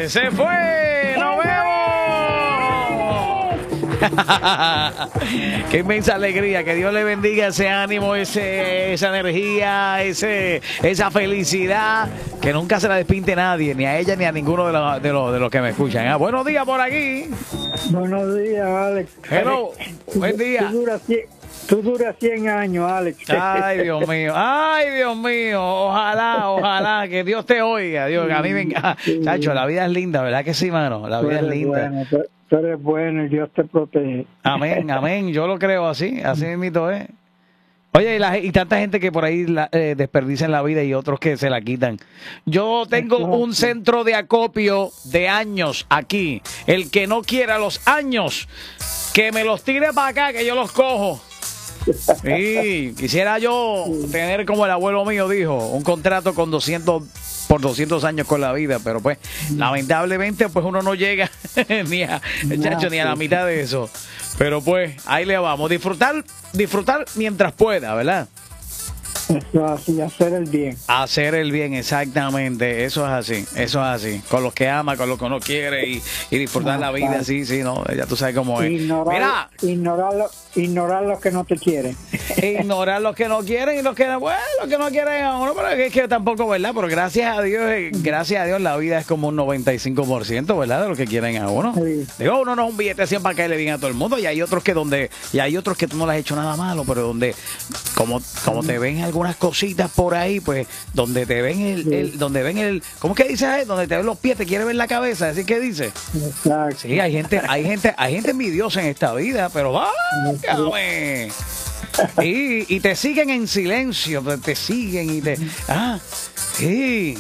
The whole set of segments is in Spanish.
fue, se fue. ¡Nos vemos! Qué inmensa alegría. Que Dios le bendiga ese ánimo, esa energía, esa felicidad. Que nunca se la despinte nadie, ni a ella ni a ninguno de los que me escuchan. Buenos días por aquí. Buenos días, Alex. Hello. Buen día. Tú duras 100 años, Alex. Ay, Dios mío. Ay, Dios mío. Ojalá. Que Dios te oiga. Dios, a mí me encanta. Chacho, la vida es linda, ¿verdad que sí, mano? La vida es linda. Bueno, tú eres bueno y Dios te protege. Amén. Yo lo creo así mismito es. Oye, y tanta gente que por ahí desperdician la vida y otros que se la quitan. Yo tengo un centro de acopio de años aquí. El que no quiera los años, que me los tire para acá, que yo los cojo. Sí, quisiera yo tener, como el abuelo mío dijo, un contrato con 200 años con la vida, pero pues lamentablemente pues uno no llega ni a la mitad de eso. Pero pues ahí le vamos, disfrutar mientras pueda, ¿verdad? Eso es así, hacer el bien. Hacer el bien, exactamente, eso es así. Con los que ama, con los que uno quiere y disfrutar la vida, sí, no, ya tú sabes cómo es. Ignorar los que no te quieren. Ignorar los que no quieren y los que no quieren a uno, pero es que tampoco, ¿verdad? Pero gracias a Dios la vida es como un 95%, ¿verdad? De los que quieren a uno. Sí. Digo, uno no es un billete de 100 para caerle bien a todo el mundo, y hay otros que tú no le has hecho nada malo, pero donde como te ven algunas cositas por ahí, pues donde te ven donde ven el, ¿cómo es que dice? Donde te ven los pies, te quiere ver la cabeza, ¿así que dice? Exacto. Sí, hay gente envidiosa en esta vida, pero válgame. Y te siguen en silencio, te siguen y te sí.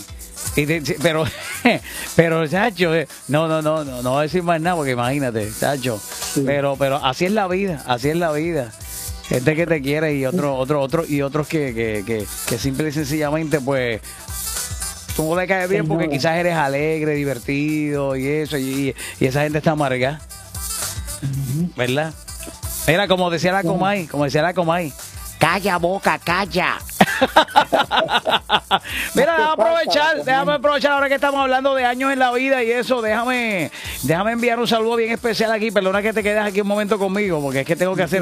Pero chacho, no voy a decir más nada porque imagínate, chacho. Sí. Pero así es la vida. Gente que te quiere y otros que simple y sencillamente pues tú no le caes bien porque quizás eres alegre, divertido y eso, y esa gente está amarga, ¿verdad? Mira, como decía la Comay, calla boca, calla. Mira, déjame aprovechar ahora que estamos hablando de años en la vida y eso, déjame enviar un saludo bien especial aquí. Perdona que te quedes aquí un momento conmigo, porque es que tengo que hacer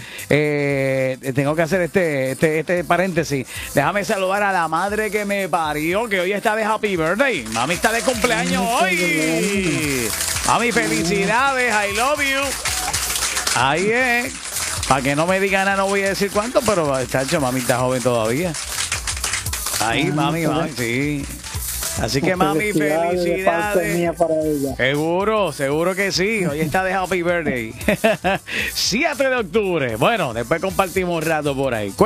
este paréntesis. Déjame saludar a la madre que me parió, que hoy está de happy birthday. Mami está de cumpleaños hoy. Mami, felicidades, I love you. Ahí es. Para que no me digan nada, no voy a decir cuánto, pero chacho, mami está joven todavía. Ahí, mami, sí. Así que mami, felicidades. Mía para ella. Seguro que sí. Hoy está de happy birthday. 7 de octubre. Bueno, después compartimos un rato por ahí.